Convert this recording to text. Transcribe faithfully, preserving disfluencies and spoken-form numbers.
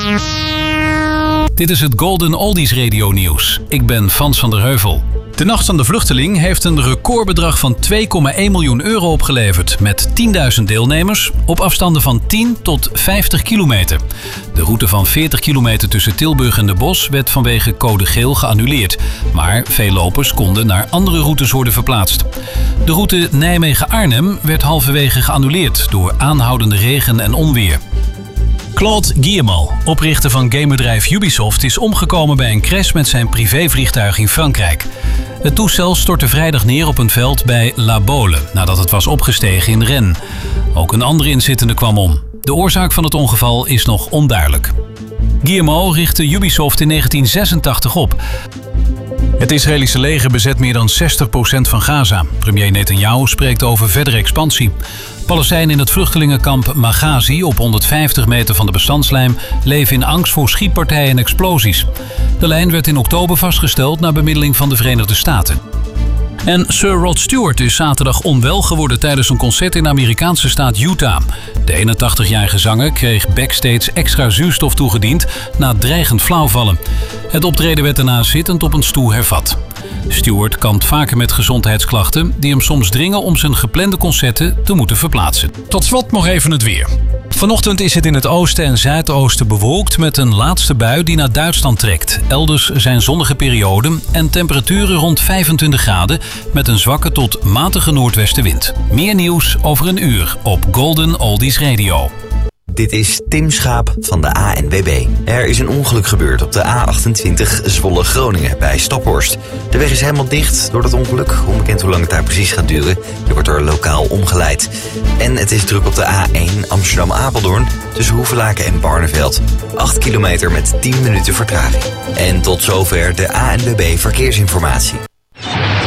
Dit is het Golden Oldies Radio Nieuws. Ik ben Frans van der Heuvel. De Nacht van de Vluchteling heeft een recordbedrag van twee komma één miljoen euro opgeleverd met tienduizend deelnemers op afstanden van tien tot vijftig kilometer. De route van veertig kilometer tussen Tilburg en De Bosch werd vanwege code geel geannuleerd. Maar veel lopers konden naar andere routes worden verplaatst. De route Nijmegen-Arnhem werd halverwege geannuleerd door aanhoudende regen en onweer. Claude Guillemot, oprichter van gamebedrijf Ubisoft, is omgekomen bij een crash met zijn privévliegtuig in Frankrijk. Het toestel stortte vrijdag neer op een veld bij La Baule, nadat het was opgestegen in Rennes. Ook een andere inzittende kwam om. De oorzaak van het ongeval is nog onduidelijk. Guillemot richtte Ubisoft in negentien zesentachtig op. Het Israëlische leger bezet meer dan zestig procent van Gaza. Premier Netanyahu spreekt over verdere expansie. Palestijnen in het vluchtelingenkamp Maghazi op honderdvijftig meter van de bestandslijn leven in angst voor schietpartijen en explosies. De lijn werd in oktober vastgesteld na bemiddeling van de Verenigde Staten. En Sir Rod Stewart is zaterdag onwel geworden tijdens een concert in de Amerikaanse staat Utah. De eenentachtigjarige zanger kreeg backstage extra zuurstof toegediend na dreigend flauwvallen. Het optreden werd daarna zittend op een stoel hervat. Stewart kampt vaker met gezondheidsklachten die hem soms dringen om zijn geplande concerten te moeten verplaatsen. Tot slot nog even het weer. Vanochtend is het in het oosten en zuidoosten bewolkt met een laatste bui die naar Duitsland trekt. Elders zijn zonnige perioden en temperaturen rond vijfentwintig graden met een zwakke tot matige noordwestenwind. Meer nieuws over een uur op Golden Oldies Radio. Dit is Tim Schaap van de A N W B. Er is een ongeluk gebeurd op de A achtentwintig Zwolle-Groningen bij Staphorst. De weg is helemaal dicht door dat ongeluk. Onbekend hoe lang het daar precies gaat duren. Je wordt er lokaal omgeleid. En het is druk op de A één Amsterdam-Apeldoorn tussen Hoevelaken en Barneveld. acht kilometer met tien minuten vertraging. En tot zover de A N W B Verkeersinformatie.